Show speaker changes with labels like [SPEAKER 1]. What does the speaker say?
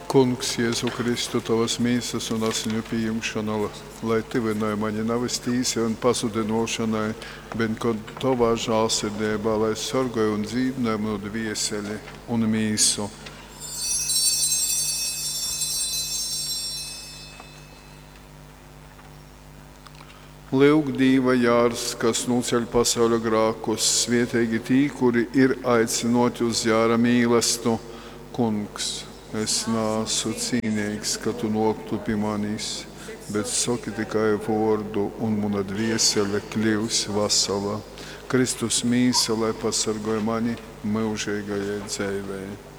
[SPEAKER 1] Kungs, Jēzu Kristu, tavas mīsas un asiņu pieņemšana, lai tivināja mani navestīsi un pasudinošanai, bet kad tavā žālsirdībā, lai sorgoju un dzīvināju no dvieseli un mīsu. Lūk, Dieva jārs, kas nuceļ pasaules grēkus, svētīgi tī, kuri ir aicinoti uz jāra mīlestību. Kungs, es neesmu cienīgs, ka tu nokļūsi pie manis, bet saki tikai vārdu, un mana dviesele kļūs vesela. Kristus mīsa, lai pasargāja mani mūžīgajai dzīvei.